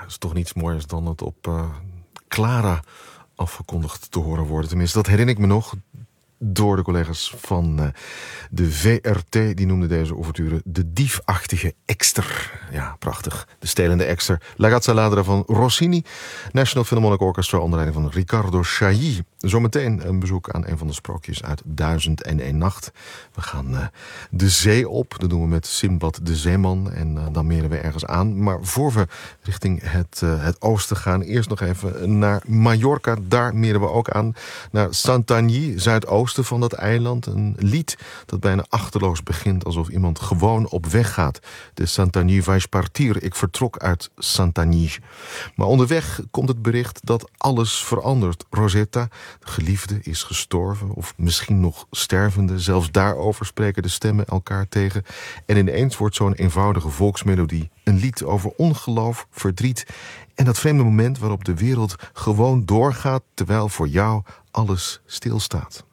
is toch niets mooiers dan het op Clara afgekondigd te horen worden. Tenminste, dat herinner ik me nog door de collega's van de VRT. Die noemden deze ouverture de diefachtige ekster. Ja, prachtig. De stelende ekster. La Gazzalladra van Rossini. National Philharmonic Orchestra onder leiding van Riccardo Chailly. Zometeen een bezoek aan een van de sprookjes uit 1001 Nacht. We gaan de zee op. Dat doen we met Sinbad de Zeeman. En dan meren we ergens aan. Maar voor we richting het oosten gaan, eerst nog even naar Mallorca. Daar meren we ook aan. Naar Santanyí, zuidoosten van dat eiland. Een lied dat bijna achterloos begint, alsof iemand gewoon op weg gaat. De Santanyí vais partir. Ik vertrok uit Santanyí. Maar onderweg komt het bericht dat alles verandert. Rosetta, de geliefde, is gestorven of misschien nog stervende. Zelfs daarover spreken de stemmen elkaar tegen. En ineens wordt zo'n eenvoudige volksmelodie een lied over ongeloof, verdriet en dat vreemde moment waarop de wereld gewoon doorgaat terwijl voor jou alles stilstaat.